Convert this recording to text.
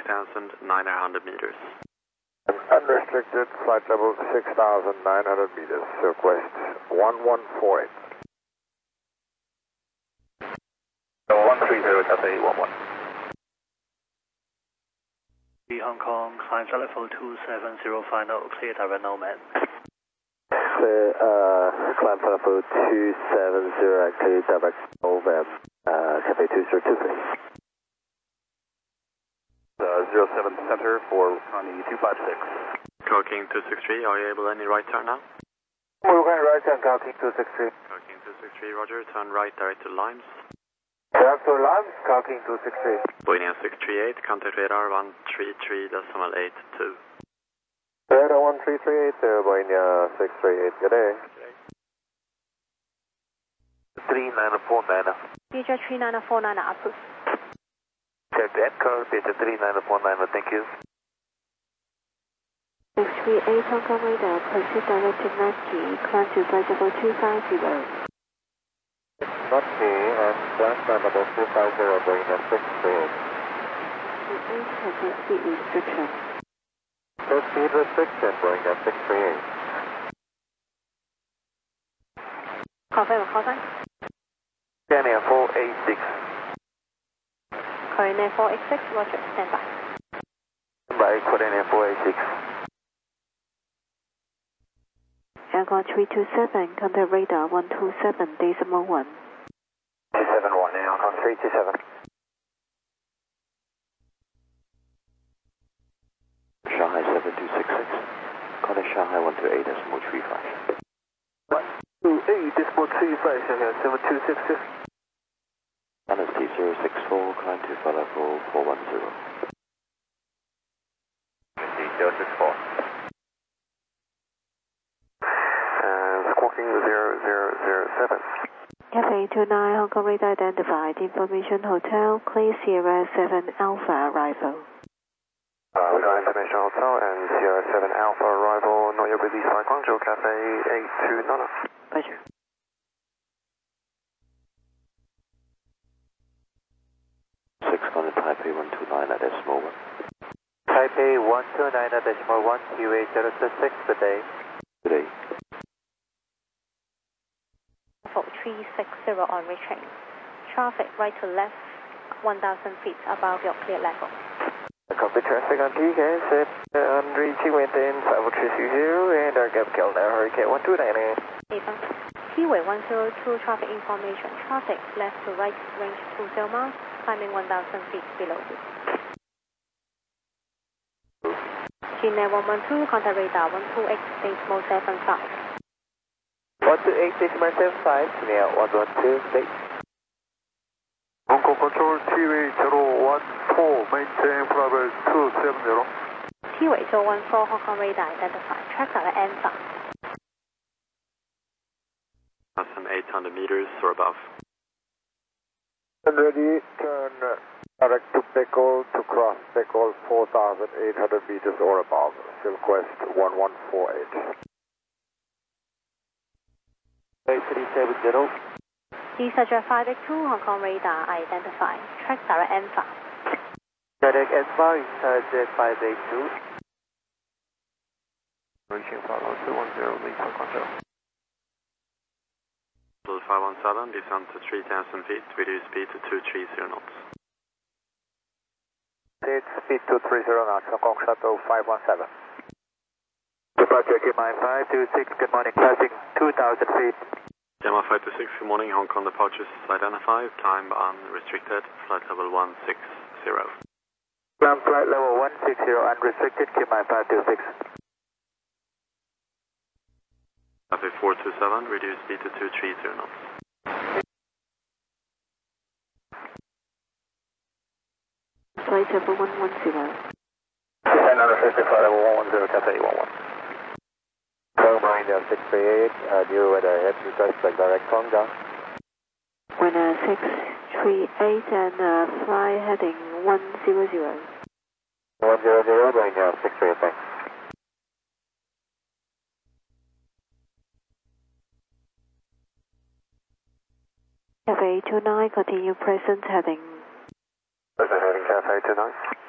6,900 meters. Unrestricted flight level 6,900 meters, request 1148. 130 Cathay 11. Hong Kong, climb flight level 270 final, clear direct no man. Clear, climb flight level 270, clear direct no man, Cathay 2023. 07 center for Connie 256. King 263, are you able any right turn now? We're going right turn, King 263. King 263, roger, turn right direct to Limes. Direct to Limes, King 263. Boeing 638, contact radar 133.82. Radar 13380, Boeing 638, good day. 3949. Beacher 3949 approved. Check the anchor, Beacher 3949, thank you. 638 Hong Kong radar, proceed direct to Naki, climb to flight level 250. Naki and flight level 250, Boeing 638. 638 has a speed restriction. No speed restriction, Boeing 638. Confirm call sign. Daniel 486. Coordinate 486, roger, stand by. By coordinate 486. Aircraft 327, contact radar 127.1. 271 now, on 327. Shanghai 7266, contact Shanghai 128.35. 128.35, Shanghai 7266. LST 064, climb to flight level 410. 064. Squawking 0007. Cathay 29 Hong Kong radar identified, information hotel, clear Sierra 7 Alpha arrival. We got information hotel and Sierra 7 Alpha arrival, not yet released by Guangzhou Cathay 829. Roger. Taipei 129 at decimal 1. Taipei 129 at decimal 1, QA 026, good day. Good day. 360 on retrain. Traffic right to left, 1,000 feet above your clear level. Copy traffic on TK, on reaching within 5300 and our gap kill now, Hurricane 129. Ethan. T-Way 102 traffic information. Traffic left to right, range 20 miles, climbing 1,000 feet below you. GNet 112, contact radar 128.75. 128.75, now 112, state. Hong Kong Control T-Way 014, maintain flight level 270. T-Way 014, Hong Kong radar identified. Track direct Alpha. 1,800 meters or above. Ready, turn direct to Pickle to cross Pickle 4,800 meters or above. Silquest 1148. 8370. Desager 582, Hong Kong radar identified. Track direct Alpha. Direct Alpha, inside 582. Reaching follow 210, lead for control. 517, descend to 3,000 feet, reduce speed to 230 knots. Speed 230 knots, Hong Kong Shuttle 517. Departure QMI 526, good morning, passing 2,000 feet. Yamaha 526, good morning, Hong Kong departures identified, climb unrestricted, flight level 160. Climb flight level 160, unrestricted, QMI 526. Cathay 427, reduce speed to 230 knots. Flight level 110. Descend unrestricted, flight level 110, Cathay 11. Mind 638, new weather ahead, request like direct Tonga. Winner 638 and fly heading 100. 100, going 638, thanks. Cathay 29, continue present heading. Present heading Cathay 29.